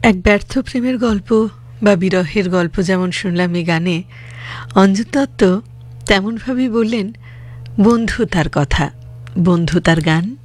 এক ব্যর্থ প্রেমের গল্প বা বিরহের গল্প যেমন শুনলাম এই গানে, অঞ্জন দত্ত তেমনভাবেই বললেন বন্ধুতার কথা, বন্ধুতার গান